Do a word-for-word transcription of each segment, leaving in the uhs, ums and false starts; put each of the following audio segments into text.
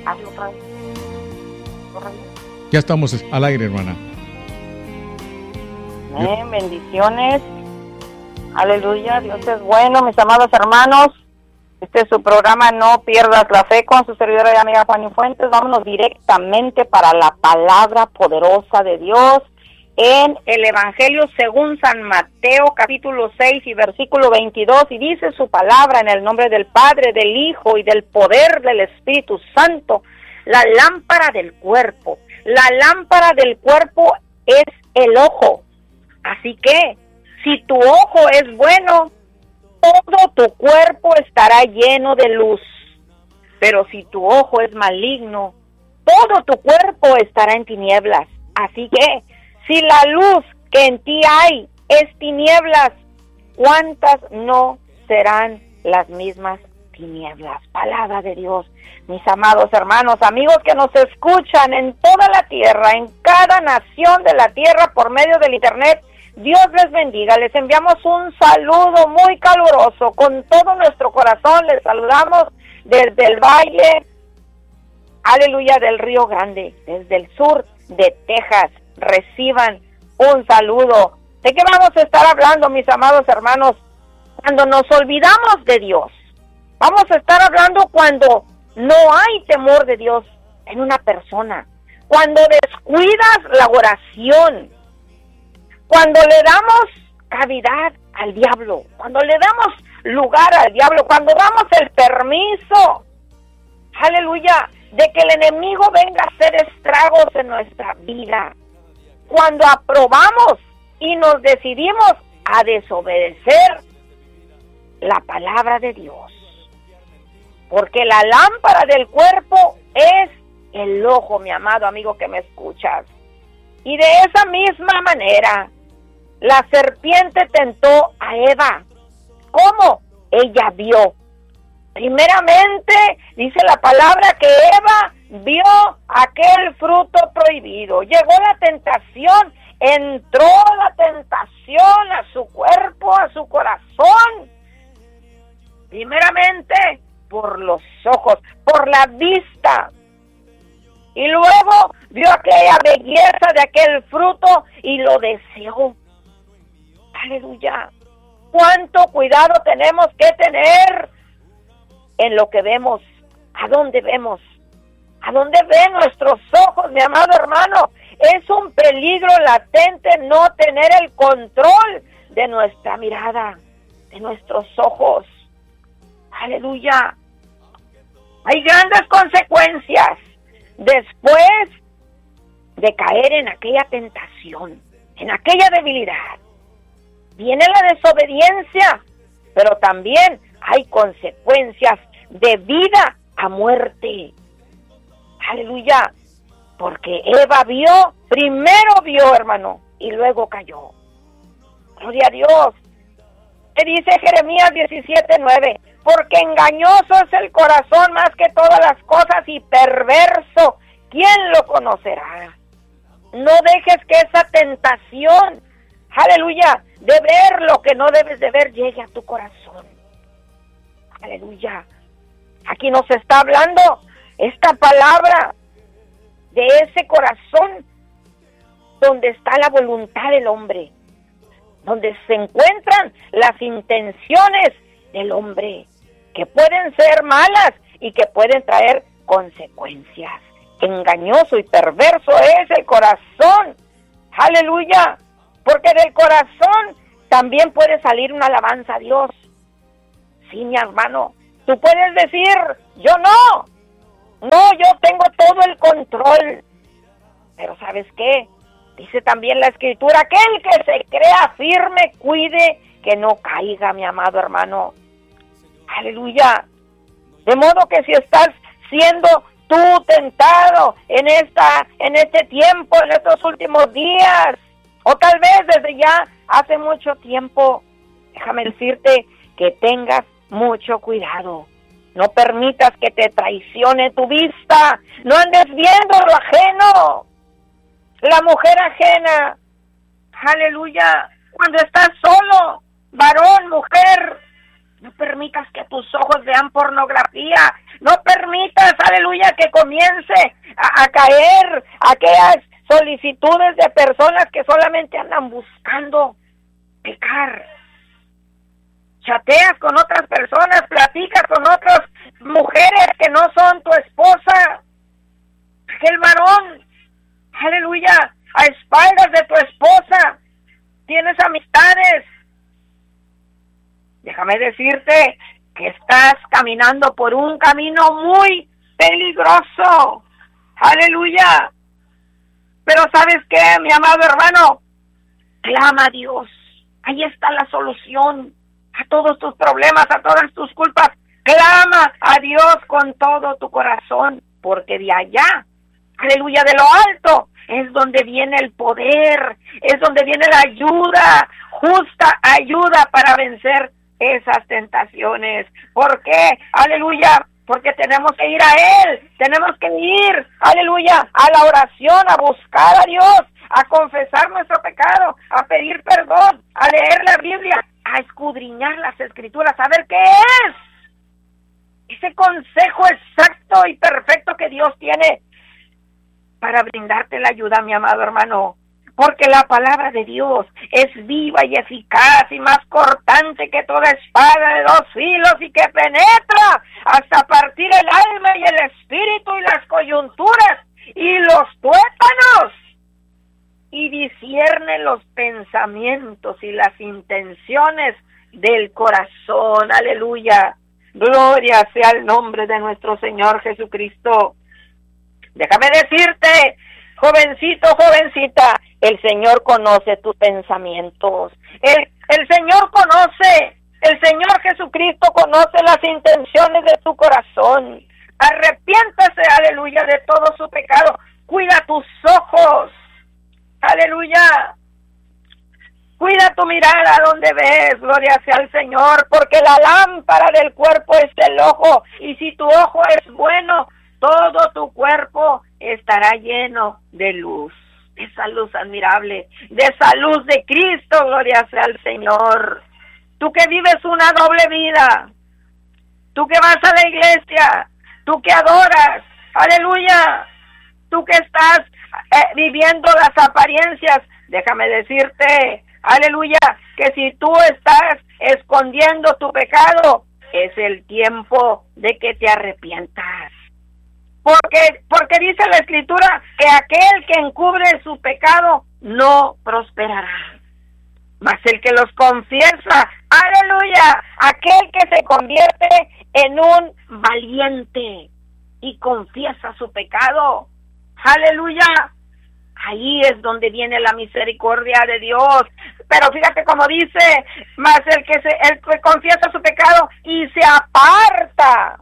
Hazlo otra vez. Ya estamos al aire, hermana. Amén, bendiciones. Aleluya, Dios es bueno, mis amados hermanos. Este es su programa No Pierdas la Fe con su servidora y amiga Fanny Fuentes. Vámonos directamente para la palabra poderosa de Dios en el Evangelio según San Mateo, capítulo seis y versículo veintidós. Y dice su palabra: en el nombre del Padre, del Hijo y del poder del Espíritu Santo. La lámpara del cuerpo. La lámpara del cuerpo es el ojo. Así que, si tu ojo es bueno, todo tu cuerpo estará lleno de luz. Pero si tu ojo es maligno, todo tu cuerpo estará en tinieblas. Así que, si la luz que en ti hay es tinieblas, ¿cuántas no serán las mismas tinieblas? Palabra de Dios. Mis amados hermanos, amigos que nos escuchan en toda la tierra, en cada nación de la tierra por medio del internet, Dios les bendiga. Les enviamos un saludo muy caluroso, con todo nuestro corazón. Les saludamos desde el valle, aleluya, del Río Grande, desde el sur de Texas. Reciban un saludo. ¿De qué vamos a estar hablando, mis amados hermanos? Cuando nos olvidamos de Dios. Vamos a estar hablando cuando no hay temor de Dios en una persona. Cuando descuidas la oración. Cuando le damos cavidad al diablo, cuando le damos lugar al diablo, cuando damos el permiso, aleluya, de que el enemigo venga a hacer estragos en nuestra vida, cuando aprobamos y nos decidimos a desobedecer la palabra de Dios, porque la lámpara del cuerpo es el ojo, mi amado amigo que me escuchas. Y de esa misma manera, la serpiente tentó a Eva. ¿Cómo? Ella vio. Primeramente, dice la palabra que Eva vio aquel fruto prohibido. Llegó la tentación, entró la tentación a su cuerpo, a su corazón. Primeramente, por los ojos, por la vista. Y luego vio aquella belleza de aquel fruto y lo deseó. Aleluya. ¿Cuánto cuidado tenemos que tener en lo que vemos? ¿A dónde vemos? ¿A dónde ven nuestros ojos, mi amado hermano? Es un peligro latente no tener el control de nuestra mirada, de nuestros ojos. Aleluya. Hay grandes consecuencias después de caer en aquella tentación, en aquella debilidad. Viene la desobediencia, pero también hay consecuencias de vida a muerte. Aleluya. Porque Eva vio, primero vio, hermano, y luego cayó. Gloria a Dios. ¿Qué dice Jeremías diecisiete nueve? Porque engañoso es el corazón más que todas las cosas y perverso. ¿Quién lo conocerá? No dejes que esa tentación, aleluya, de ver lo que no debes de ver llegue a tu corazón. Aleluya. Aquí nos está hablando esta palabra de ese corazón donde está la voluntad del hombre, donde se encuentran las intenciones del hombre, que pueden ser malas y que pueden traer consecuencias. Engañoso y perverso es el corazón. Aleluya. Porque del corazón también puede salir una alabanza a Dios. Sí, mi hermano. Tú puedes decir, yo no. No, yo tengo todo el control. Pero ¿sabes qué? Dice también la Escritura, aquel que se crea firme, cuide que no caiga, mi amado hermano. Aleluya. De modo que si estás siendo tú tentado en esta, en este tiempo, en estos últimos días, o tal vez desde ya hace mucho tiempo, déjame decirte que tengas mucho cuidado. No permitas que te traicione tu vista. No andes viendo lo ajeno. La mujer ajena. Aleluya. Cuando estás solo, varón, mujer, no permitas que tus ojos vean pornografía. No permitas, aleluya, que comience a, a caer aquellas solicitudes de personas que solamente andan buscando pecar. Chateas con otras personas, platicas con otras mujeres que no son tu esposa. Aquel varón, aleluya, a espaldas de tu esposa, tienes amistades. Déjame decirte que estás caminando por un camino muy peligroso. Aleluya. Pero ¿sabes qué, mi amado hermano? Clama a Dios. Ahí está la solución a todos tus problemas, a todas tus culpas. Clama a Dios con todo tu corazón, porque de allá, aleluya, de lo alto, es donde viene el poder, es donde viene la ayuda, justa ayuda para vencer esas tentaciones. ¿Por qué? Aleluya, porque tenemos que ir a Él, tenemos que ir, aleluya, a la oración, a buscar a Dios, a confesar nuestro pecado, a pedir perdón, a leer la Biblia, a escudriñar las Escrituras, a ver qué es ese consejo exacto y perfecto que Dios tiene para brindarte la ayuda, mi amado hermano. Porque la palabra de Dios es viva y eficaz y más cortante que toda espada de dos filos y que penetra hasta partir el alma y el espíritu y las coyunturas y los tuétanos y discierne los pensamientos y las intenciones del corazón. Aleluya. Gloria sea el nombre de nuestro Señor Jesucristo. Déjame decirte, jovencito, jovencita, el Señor conoce tus pensamientos. El, el Señor conoce, el Señor Jesucristo conoce las intenciones de tu corazón. Arrepiéntase, aleluya, de todo su pecado. Cuida tus ojos, aleluya. Cuida tu mirada donde ves, gloria sea al Señor, porque la lámpara del cuerpo es el ojo, y si tu ojo es bueno, todo tu cuerpo estará lleno de luz, de esa luz admirable, de esa luz de Cristo, gloria sea al Señor. Tú que vives una doble vida, tú que vas a la iglesia, tú que adoras, aleluya, tú que estás eh, viviendo las apariencias, déjame decirte, aleluya, que si tú estás escondiendo tu pecado, es el tiempo de que te arrepientas. Porque, porque dice la Escritura que aquel que encubre su pecado no prosperará. Mas el que los confiesa, aleluya, aquel que se convierte en un valiente y confiesa su pecado, aleluya, ahí es donde viene la misericordia de Dios. Pero fíjate como dice, mas el que se, el que confiesa su pecado y se aparta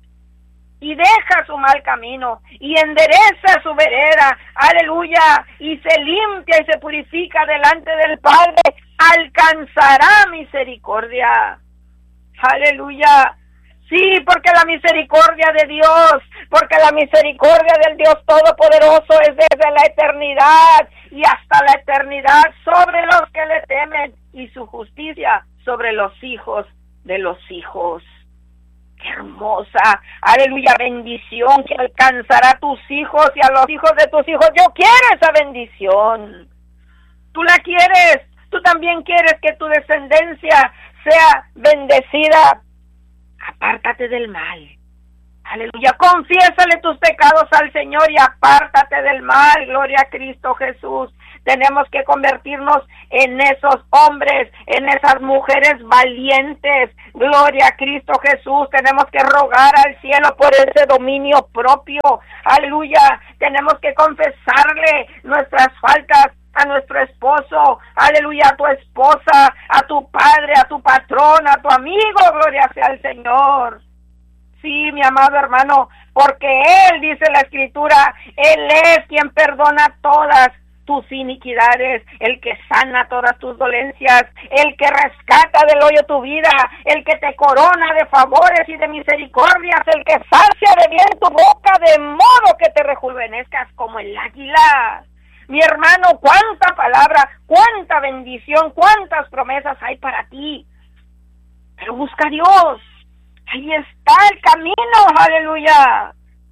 y deja su mal camino y endereza su vereda, aleluya, y se limpia y se purifica delante del Padre, alcanzará misericordia. Aleluya. Sí, porque la misericordia de Dios, porque la misericordia del Dios Todopoderoso es desde la eternidad y hasta la eternidad sobre los que le temen, y su justicia sobre los hijos de los hijos. ¡Qué hermosa, aleluya, bendición que alcanzará a tus hijos y a los hijos de tus hijos! Yo quiero esa bendición. Tú la quieres, tú también quieres que tu descendencia sea bendecida. Apártate del mal. Aleluya, confiésale tus pecados al Señor y apártate del mal. Gloria a Cristo Jesús. Tenemos que convertirnos en esos hombres, en esas mujeres valientes. Gloria a Cristo Jesús. Tenemos que rogar al cielo por ese dominio propio. Aleluya. Tenemos que confesarle nuestras faltas a nuestro esposo, aleluya, a tu esposa, a tu padre, a tu patrón, a tu amigo, gloria sea al Señor. Sí, mi amado hermano, porque Él, dice la Escritura, Él es quien perdona todas tus iniquidades, el que sana todas tus dolencias, el que rescata del hoyo tu vida, el que te corona de favores y de misericordias, el que sacia de bien tu boca, de modo que te rejuvenezcas como el águila. Mi hermano, cuánta palabra, cuánta bendición, cuántas promesas hay para ti. Pero busca a Dios. Ahí está el camino, aleluya.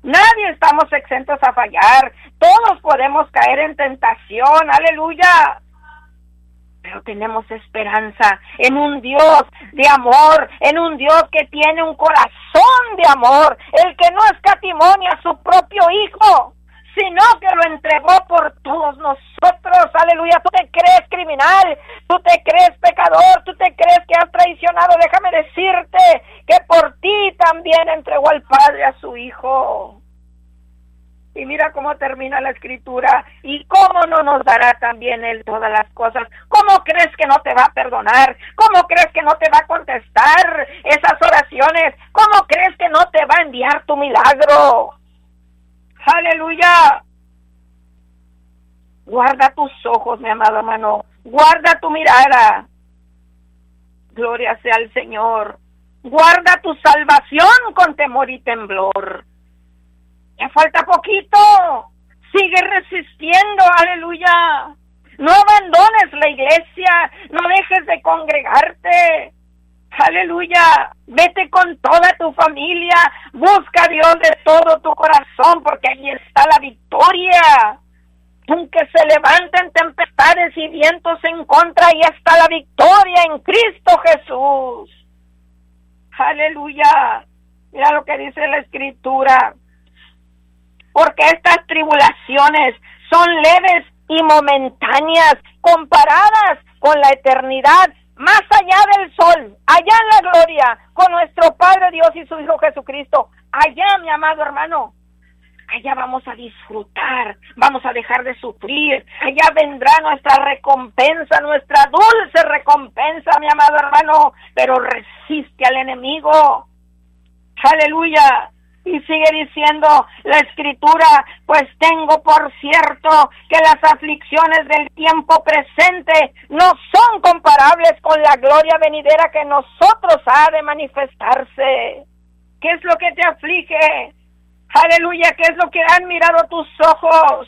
Nadie estamos exentos a fallar. Todos podemos caer en tentación. Aleluya. Pero tenemos esperanza en un Dios de amor, en un Dios que tiene un corazón de amor, el que no escatimó ni a su propio Hijo, sino que lo entregó por todos nosotros. Aleluya. Tú te crees criminal, tú te crees pecador, tú te crees que has traicionado. Déjame decirte que por ti también entregó el Padre a su Hijo. Y mira cómo termina la Escritura. ¿Y cómo no nos dará también Él todas las cosas? ¿Cómo crees que no te va a perdonar? ¿Cómo crees que no te va a contestar esas oraciones? ¿Cómo crees que no te va a enviar tu milagro? ¡Aleluya! Guarda tus ojos, mi amado hermano. Guarda tu mirada. Gloria sea al Señor. Guarda tu salvación con temor y temblor. Ya falta poquito. Sigue resistiendo, aleluya. No abandones la iglesia, no dejes de congregarte. Aleluya. Vete con toda tu familia. Busca a Dios de todo tu corazón, porque ahí está la victoria. Aunque se levanten tempestades y vientos en contra, ahí está la victoria en Cristo Jesús. Aleluya. Mira lo que dice la Escritura. Porque estas tribulaciones son leves y momentáneas comparadas con la eternidad más allá del sol, allá en la gloria, con nuestro Padre Dios y su Hijo Jesucristo. Allá, mi amado hermano, allá vamos a disfrutar, vamos a dejar de sufrir, allá vendrá nuestra recompensa, nuestra dulce recompensa, mi amado hermano, pero resiste al enemigo. Aleluya. Y sigue diciendo la Escritura, pues tengo por cierto que las aflicciones del tiempo presente no son comparables con la gloria venidera que en nosotros ha de manifestarse. ¿Qué es lo que te aflige? Aleluya, ¿qué es lo que han mirado tus ojos?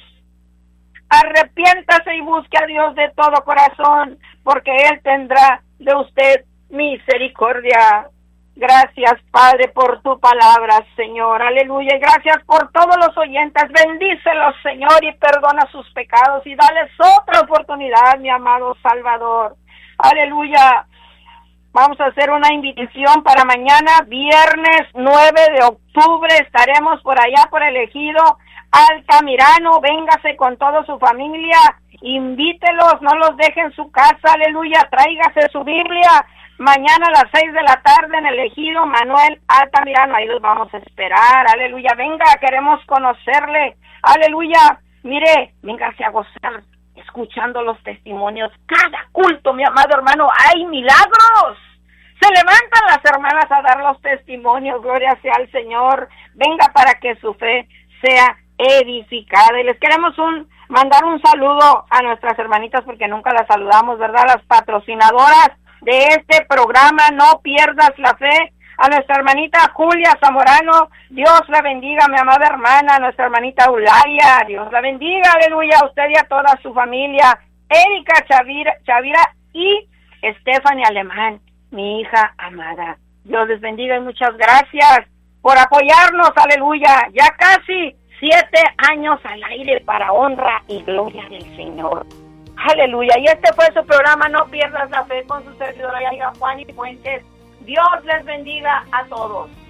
Arrepiéntase y busque a Dios de todo corazón, porque Él tendrá de usted misericordia. Gracias, Padre, por tu palabra, Señor. Aleluya. Y gracias por todos los oyentes. Bendícelos, Señor, y perdona sus pecados y dales otra oportunidad, mi amado Salvador. Aleluya. Vamos a hacer una invitación para mañana, viernes nueve de octubre. Estaremos por allá, por el Ejido Altamirano. Véngase con toda su familia. Invítelos, no los deje en su casa. Aleluya. Tráigase su Biblia. Mañana a las seis de la tarde en el Ejido Manuel Altamirano, ahí los vamos a esperar. Aleluya, venga, queremos conocerle. Aleluya, mire, véngase a gozar escuchando los testimonios. Cada culto, mi amado hermano, hay milagros. Se levantan las hermanas a dar los testimonios, gloria sea al Señor. Venga para que su fe sea edificada. Y les queremos un mandar un saludo a nuestras hermanitas, porque nunca las saludamos, ¿verdad? Las patrocinadoras de este programa, No Pierdas la Fe, a nuestra hermanita Julia Zamorano, Dios la bendiga, mi amada hermana, a nuestra hermanita Eulalia, Dios la bendiga, aleluya, a usted y a toda su familia, Erika Chavira, Chavira y Stephanie Alemán, mi hija amada. Dios les bendiga y muchas gracias por apoyarnos, aleluya, ya casi siete años al aire para honra y gloria del Señor. Aleluya. Y este fue su programa No Pierdas la Fe con su servidora Yaiga Juan y Fuentes. Dios les bendiga a todos.